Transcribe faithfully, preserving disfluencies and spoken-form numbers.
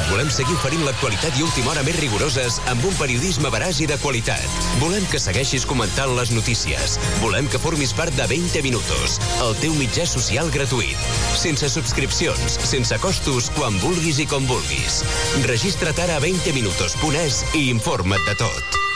volem seguir oferint l'actualitat i última hora més rigoroses amb un periodisme veraç i de qualitat. Volem que segueixis comentant les notícies. Volem que formis part de vint Minutos, el teu mitjà social gratuït. Sense subscripcions, sense costos, quan vulguis i com vulguis. Registra't ara a vint minutos punt es i informa't de tot.